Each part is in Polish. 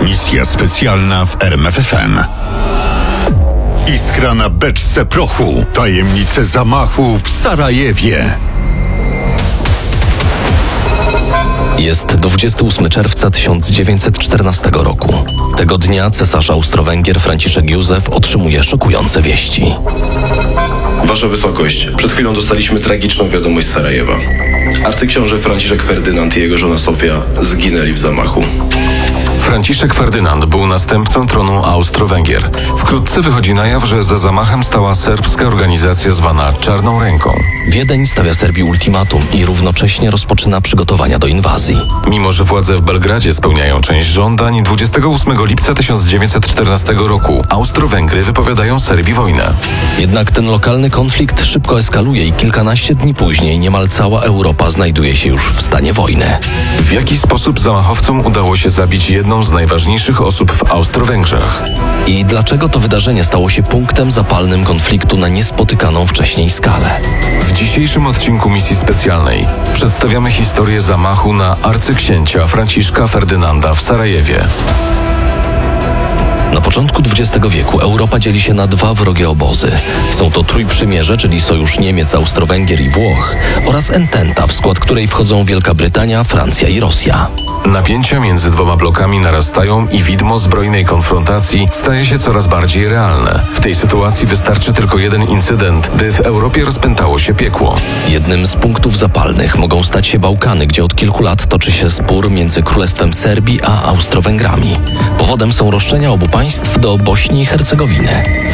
Misja specjalna w RMFFM. Iskra na beczce prochu. Tajemnice zamachu w Sarajewie. Jest 28 czerwca 1914 roku. Tego dnia cesarz Austro-Węgier Franciszek Józef otrzymuje szokujące wieści. Wasza Wysokość, przed chwilą dostaliśmy tragiczną wiadomość z Sarajewa. Arcyksiąże Franciszek Ferdynand i jego żona Sofia zginęli w zamachu. Franciszek Ferdynand był następcą tronu Austro-Węgier. Wkrótce wychodzi na jaw, że za zamachem stała serbska organizacja zwana Czarną Ręką. Wiedeń stawia Serbii ultimatum i równocześnie rozpoczyna przygotowania do inwazji. Mimo że władze w Belgradzie spełniają część żądań, 28 lipca 1914 roku Austro-Węgry wypowiadają Serbii wojnę. Jednak ten lokalny konflikt szybko eskaluje i kilkanaście dni później niemal cała Europa znajduje się już w stanie wojny. W jaki sposób zamachowcom udało się zabić jedną z najważniejszych osób w Austro-Węgrzech? I dlaczego to wydarzenie stało się punktem zapalnym konfliktu na niespotykaną wcześniej skalę? W dzisiejszym odcinku misji specjalnej przedstawiamy historię zamachu na arcyksięcia Franciszka Ferdynanda w Sarajewie. Na początku XX wieku Europa dzieli się na dwa wrogie obozy. Są to Trójprzymierze, czyli sojusz Niemiec, Austro-Węgier i Włoch, oraz Ententa, w skład której wchodzą Wielka Brytania, Francja i Rosja. Napięcia między dwoma blokami narastają i widmo zbrojnej konfrontacji staje się coraz bardziej realne. W tej sytuacji wystarczy tylko jeden incydent, by w Europie rozpętało się piekło. Jednym z punktów zapalnych mogą stać się Bałkany, gdzie od kilku lat toczy się spór między Królestwem Serbii a Austro-Węgrami. Powodem są roszczenia obu państw do Bośni i Hercegowiny. W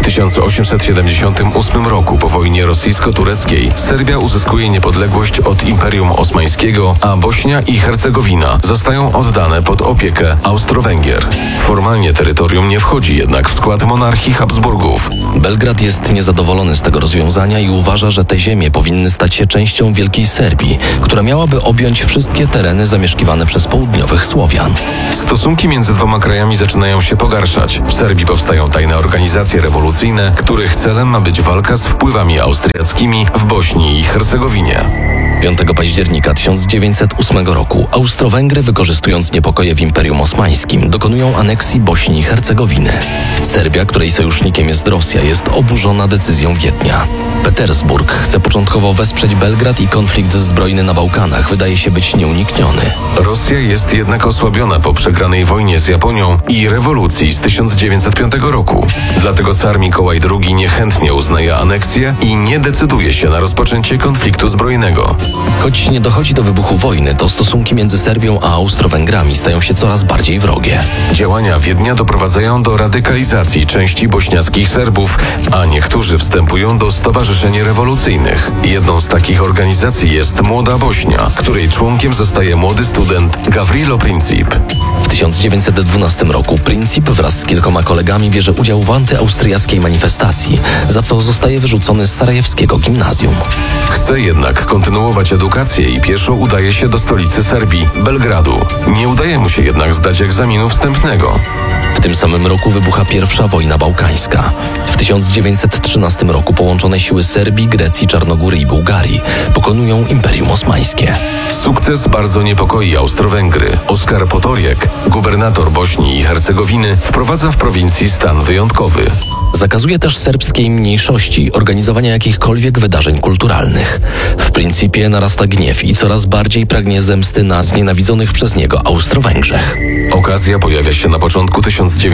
1878 roku po wojnie rosyjsko-tureckiej Serbia uzyskuje niepodległość od Imperium Osmańskiego, a Bośnia i Hercegowina zostają oddane pod opiekę Austro-Węgier. Formalnie terytorium nie wchodzi jednak w skład monarchii Habsburgów. Belgrad jest niezadowolony z tego rozwiązania i uważa, że te ziemie powinny stać się częścią Wielkiej Serbii, która miałaby objąć wszystkie tereny zamieszkiwane przez południowych Słowian. Stosunki między dwoma krajami zaczynają się pogarszać. W Serbii powstają tajne organizacje rewolucyjne, których celem ma być walka z wpływami austriackimi w Bośni i Hercegowinie. 5 października 1908 roku Austro-Węgry, wykorzystując niepokoje w Imperium Osmańskim, dokonują aneksji Bośni i Hercegowiny. Serbia, której sojusznikiem jest Rosja, jest oburzona decyzją Wiednia. Petersburg chce początkowo wesprzeć Belgrad i konflikt zbrojny na Bałkanach wydaje się być nieunikniony. Rosja jest jednak osłabiona po przegranej wojnie z Japonią i rewolucji z 1905 roku. Dlatego car Mikołaj II niechętnie uznaje aneksję i nie decyduje się na rozpoczęcie konfliktu zbrojnego. Choć nie dochodzi do wybuchu wojny, to stosunki między Serbią a Austro-Węgrami stają się coraz bardziej wrogie. Działania Wiednia doprowadzają do radykalizacji części bośniackich Serbów, a niektórzy wstępują do stowarzyszeń rewolucyjnych. Jedną z takich organizacji jest Młoda Bośnia, której członkiem zostaje młody student Gavrilo Princip. W 1912 roku Princip wraz z kilkoma kolegami bierze udział w antyaustriackiej manifestacji, za co zostaje wyrzucony z sarajewskiego gimnazjum. Chce jednak kontynuować edukację i pieszo udaje się do stolicy Serbii, Belgradu. Nie udaje mu się jednak zdać egzaminu wstępnego. W tym samym roku wybucha pierwsza wojna bałkańska. W 1913 roku połączone siły Serbii, Grecji, Czarnogóry i Bułgarii pokonują Imperium Osmańskie. Sukces bardzo niepokoi Austro-Węgry. Oskar Potoriek, gubernator Bośni i Hercegowiny, wprowadza w prowincji stan wyjątkowy. Zakazuje też serbskiej mniejszości organizowania jakichkolwiek wydarzeń kulturalnych. W Principie narasta gniew i coraz bardziej pragnie zemsty na znienawidzonych przez niego Austro-Węgrzech. Okazja pojawia się na początku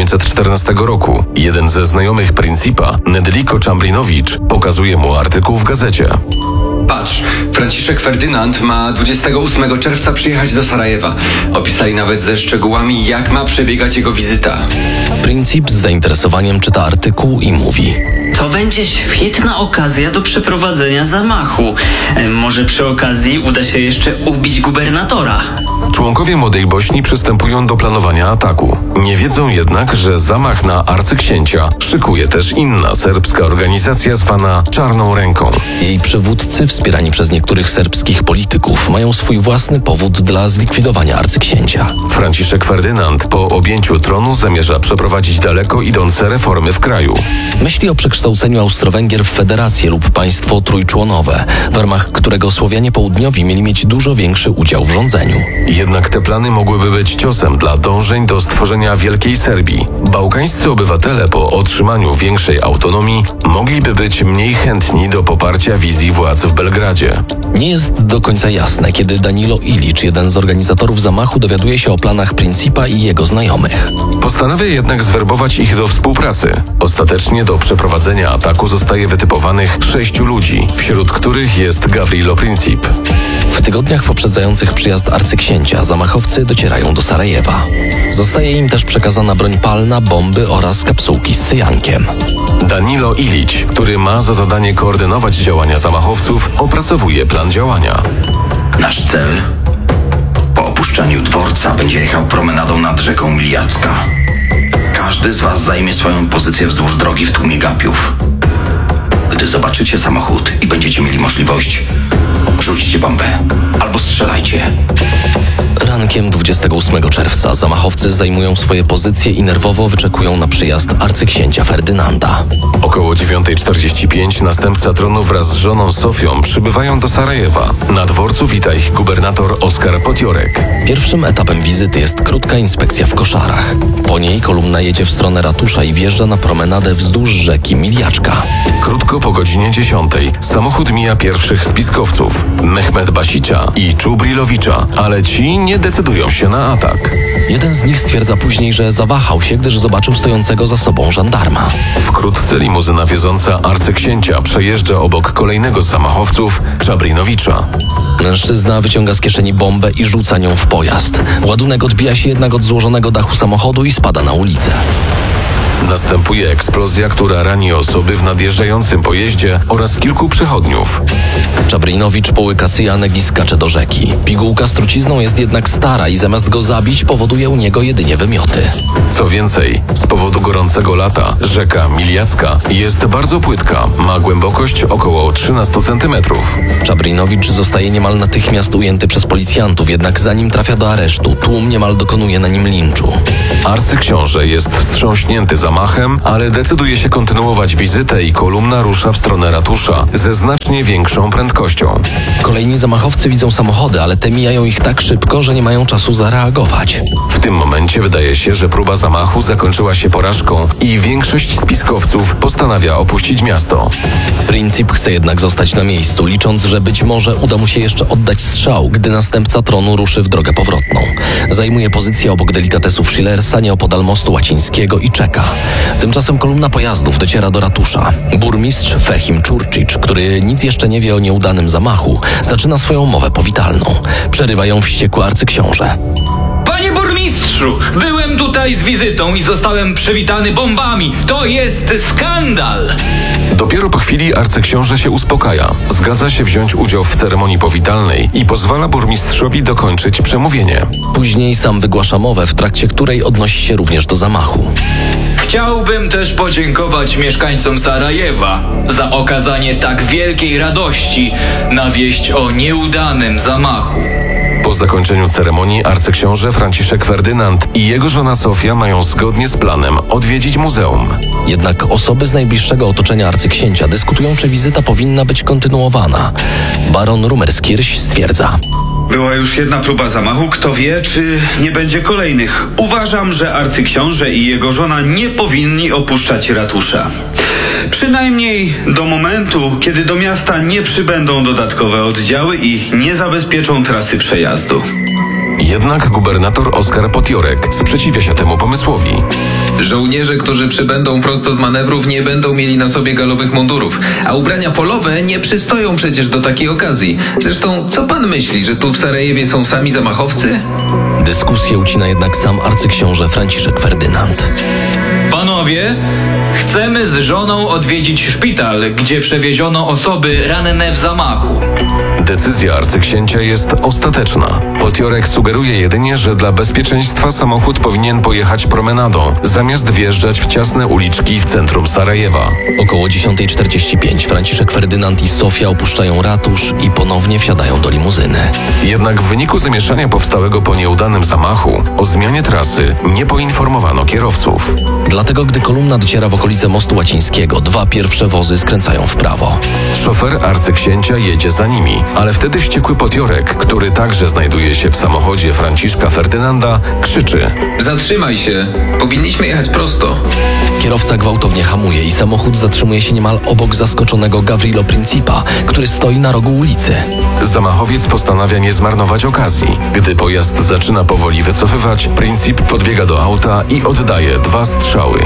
1914 roku. Jeden ze znajomych Principa, Nedeliko Czambrinowicz, pokazuje mu artykuł w gazecie. Patrz, Franciszek Ferdynand ma 28 czerwca przyjechać do Sarajewa. Opisali nawet ze szczegółami, jak ma przebiegać jego wizyta. Princip z zainteresowaniem czyta artykuł i mówi: To będzie świetna okazja do przeprowadzenia zamachu. Może przy okazji uda się jeszcze ubić gubernatora. Członkowie Młodej Bośni przystępują do planowania ataku. Nie wiedzą jednak, że zamach na arcyksięcia szykuje też inna serbska organizacja zwana Czarną Ręką. Jej przywódcy, wspierani przez niektórych niektórych serbskich polityków mają swój własny powód dla zlikwidowania arcyksięcia. Franciszek Ferdynand po objęciu tronu zamierza przeprowadzić daleko idące reformy w kraju. Myśli o przekształceniu Austro-Węgier w federację lub państwo trójczłonowe, w ramach którego Słowianie Południowi mieli mieć dużo większy udział w rządzeniu. Jednak te plany mogłyby być ciosem dla dążeń do stworzenia Wielkiej Serbii. Bałkańscy obywatele po otrzymaniu większej autonomii mogliby być mniej chętni do poparcia wizji władz w Belgradzie. Nie jest do końca jasne, kiedy Danilo Ilić, jeden z organizatorów zamachu, dowiaduje się o planach Principa i jego znajomych. Postanawia jednak zwerbować ich do współpracy. Ostatecznie do przeprowadzenia ataku zostaje wytypowanych 6 ludzi, wśród których jest Gavrilo Princip. W tygodniach poprzedzających przyjazd arcyksięcia zamachowcy docierają do Sarajewa. Zostaje im też przekazana broń palna, bomby oraz kapsułki z cyjankiem. Danilo Ilić, który ma za zadanie koordynować działania zamachowców, opracowuje plan działania. Nasz cel po opuszczeniu dworca będzie jechał promenadą nad rzeką Miljacka. Każdy z was zajmie swoją pozycję wzdłuż drogi w tłumie gapiów. Gdy zobaczycie samochód i będziecie mieli możliwość, rzućcie bombę albo strzelajcie. Rankiem 28 czerwca zamachowcy zajmują swoje pozycje i nerwowo wyczekują na przyjazd arcyksięcia Ferdynanda. Około 9:45 następca tronu wraz z żoną Sofią przybywają do Sarajewa. Na dworcu wita ich gubernator Oskar Potiorek. Pierwszym etapem wizyty jest krótka inspekcja w koszarach. Po niej kolumna jedzie w stronę ratusza i wjeżdża na promenadę wzdłuż rzeki Miljaczka. Krótko po godzinie 10 samochód mija pierwszych spiskowców, Mehmet Basicia i Czubrilowicza, ale ci nie decydują się na atak. Jeden z nich stwierdza później, że zawahał się, gdyż zobaczył stojącego za sobą żandarma. Wkrótce limuzyna wioząca arcyksięcia przejeżdża obok kolejnego z zamachowców, Czabrinowicza. Mężczyzna wyciąga z kieszeni bombę i rzuca nią w pojazd. Ładunek odbija się jednak od złożonego dachu samochodu i spada na ulicę. Następuje eksplozja, która rani osoby w nadjeżdżającym pojeździe oraz kilku przechodniów. Czabrinowicz połyka cyjanek i skacze do rzeki. Pigułka z trucizną jest jednak stara i zamiast go zabić, powoduje u niego jedynie wymioty. Co więcej, z powodu gorącego lata rzeka Miljacka jest bardzo płytka, ma głębokość około 13 cm. Czabrinowicz zostaje niemal natychmiast ujęty przez policjantów, jednak zanim trafia do aresztu, tłum niemal dokonuje na nim linczu. Arcyksiąże jest wstrząśnięty zamachem, ale decyduje się kontynuować wizytę i kolumna rusza w stronę ratusza ze znacznie większą prędkością. Kolejni zamachowcy widzą samochody, ale te mijają ich tak szybko, że nie mają czasu zareagować. W tym momencie wydaje się, że próba zamachu zakończyła się porażką i większość spiskowców postanawia opuścić miasto. Princip chce jednak zostać na miejscu, licząc, że być może uda mu się jeszcze oddać strzał, gdy następca tronu ruszy w drogę powrotną. Zajmuje pozycję obok delikatesów Schillersa, nieopodal mostu łacińskiego i czeka. Tymczasem kolumna pojazdów dociera do ratusza. Burmistrz Fehim Czurčić, który nic jeszcze nie wie o nieudanym zamachu, zaczyna swoją mowę powitalną. Przerywa ją wściekły arcyksiąże. Panie burmistrzu, byłem tutaj z wizytą i zostałem przywitany bombami. To jest skandal! Dopiero po chwili arcyksiąże się uspokaja, zgadza się wziąć udział w ceremonii powitalnej i pozwala burmistrzowi dokończyć przemówienie. Później sam wygłasza mowę, w trakcie której odnosi się również do zamachu. Chciałbym też podziękować mieszkańcom Sarajewa za okazanie tak wielkiej radości na wieść o nieudanym zamachu. Po zakończeniu ceremonii arcyksiąże Franciszek Ferdynand i jego żona Sofia mają zgodnie z planem odwiedzić muzeum. Jednak osoby z najbliższego otoczenia arcyksięcia dyskutują, czy wizyta powinna być kontynuowana. Baron Rumerskirch stwierdza: była już jedna próba zamachu, kto wie, czy nie będzie kolejnych. Uważam, że arcyksiąże i jego żona nie powinni opuszczać ratusza. Przynajmniej do momentu, kiedy do miasta nie przybędą dodatkowe oddziały i nie zabezpieczą trasy przejazdu. Jednak gubernator Oskar Potiorek sprzeciwia się temu pomysłowi. Żołnierze, którzy przybędą prosto z manewrów, nie będą mieli na sobie galowych mundurów, a ubrania polowe nie przystoją przecież do takiej okazji. Zresztą, co pan myśli, że tu w Sarajewie są sami zamachowcy? Dyskusję ucina jednak sam arcyksiąże Franciszek Ferdynand. Panowie, Chcemy z żoną odwiedzić szpital, gdzie przewieziono osoby ranne w zamachu. Decyzja arcyksięcia jest ostateczna. Potiorek sugeruje jedynie, że dla bezpieczeństwa samochód powinien pojechać promenadą, zamiast wjeżdżać w ciasne uliczki w centrum Sarajewa. Około 10:45 Franciszek Ferdynand i Sofia opuszczają ratusz i ponownie wsiadają do limuzyny. Jednak w wyniku zamieszania powstałego po nieudanym zamachu o zmianie trasy nie poinformowano kierowców. Dlatego, gdy kolumna dociera w okolice Mostu Łacińskiego, 2 pierwsze wozy skręcają w prawo. Szofer arcyksięcia jedzie za nimi, ale wtedy wściekły Potiorek, który także znajduje się w samochodzie Franciszka Ferdynanda, krzyczy: Zatrzymaj się, powinniśmy jechać prosto. Kierowca gwałtownie hamuje i samochód zatrzymuje się niemal obok zaskoczonego Gavrilo Principa, który stoi na rogu ulicy. Zamachowiec postanawia nie zmarnować okazji. Gdy pojazd zaczyna powoli wycofywać, Princip podbiega do auta i oddaje 2 strzały.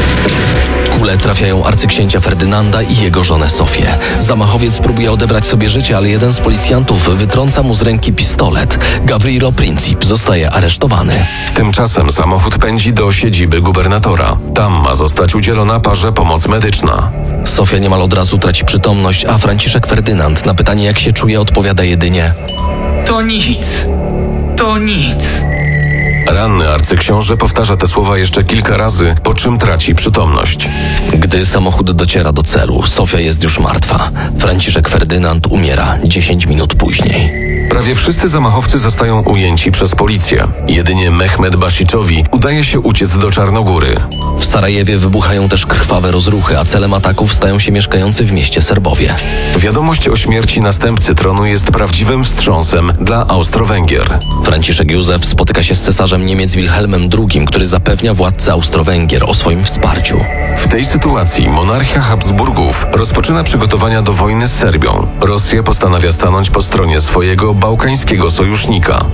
Kule trafiają arcyksięcia Ferdynanda i jego żonę Sofię. Zamachowiec próbuje odebrać sobie życie, ale jeden z policjantów wytrąca mu z ręki pistolet. Gavrilo Princip zostaje aresztowany. Tymczasem samochód pędzi do siedziby gubernatora. Tam ma zostać udzielona parze pomoc medyczna. Sofia niemal od razu traci przytomność, a Franciszek Ferdynand na pytanie, jak się czuje, odpowiada jedynie: To nic. To nic. Ranny arcyksiąże powtarza te słowa jeszcze kilka razy, po czym traci przytomność. Gdy samochód dociera do celu, Sofia jest już martwa. Franciszek Ferdynand umiera 10 minut później. Prawie wszyscy zamachowcy zostają ujęci przez policję. Jedynie Mehmet Basiczowi udaje się uciec do Czarnogóry. W Sarajewie wybuchają też krwawe rozruchy, a celem ataków stają się mieszkający w mieście Serbowie. Wiadomość o śmierci następcy tronu jest prawdziwym wstrząsem dla Austro-Węgier. Franciszek Józef spotyka się z cesarzem Niemiec Wilhelmem II, który zapewnia władcę Austro-Węgier o swoim wsparciu. W tej sytuacji monarchia Habsburgów rozpoczyna przygotowania do wojny z Serbią. Rosja postanawia stanąć po stronie swojego bałkańskiego sojusznika.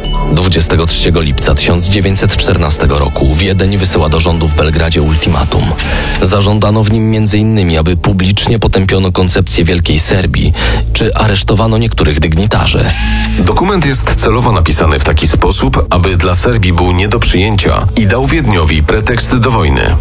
23 lipca 1914 roku Wiedeń wysyła do rządu w Belgradzie ultimatum. Zażądano w nim m.in., aby publicznie potępiono koncepcję Wielkiej Serbii, czy aresztowano niektórych dygnitarzy. Dokument jest celowo napisany w taki sposób, aby dla Serbii był nie do przyjęcia i dał Wiedniowi pretekst do wojny.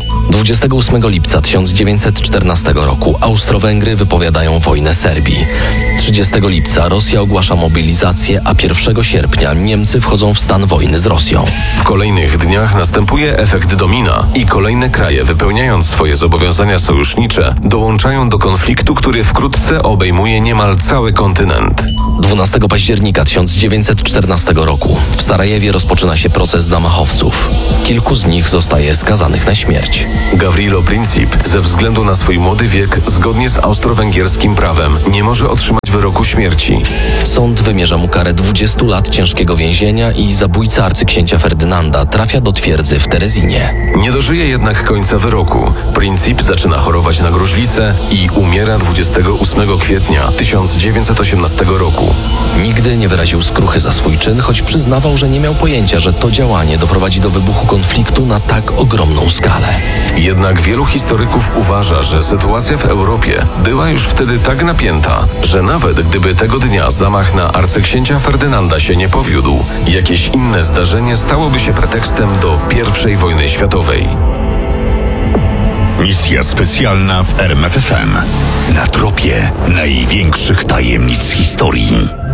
28 lipca 1914 roku Austro-Węgry wypowiadają wojnę Serbii. 30 lipca Rosja ogłasza mobilizację, a 1 sierpnia Niemcy wchodzą w stan wojny z Rosją. W kolejnych dniach następuje efekt domina i kolejne kraje, wypełniając swoje zobowiązania sojusznicze, dołączają do konfliktu, który wkrótce obejmuje niemal cały kontynent. 12 października 1914 roku w Sarajewie rozpoczyna się proces zamachowców. Kilku z nich zostaje skazanych na śmierć. Gavrilo Princip ze względu na swój młody wiek, zgodnie z austro-węgierskim prawem, nie może otrzymać wyroku śmierci. Sąd wymierza mu karę 20 lat ciężkiego więzienia i zabójca arcyksięcia Ferdynanda trafia do twierdzy w Terezinie. Nie dożyje jednak końca wyroku. Princip zaczyna chorować na gruźlicę i umiera 28 kwietnia 1918 roku. Nigdy nie wyraził skruchy za swój czyn, choć przyznawał, że nie miał pojęcia, że to działanie doprowadzi do wybuchu konfliktu na tak ogromną skalę. Jednak wielu historyków uważa, że sytuacja w Europie była już wtedy tak napięta, że nawet gdyby tego dnia zamach na arcyksięcia Ferdynanda się nie powiódł, jakieś inne zdarzenie stałoby się pretekstem do I wojny światowej. Misja specjalna w RMFFM. Na tropie największych tajemnic historii.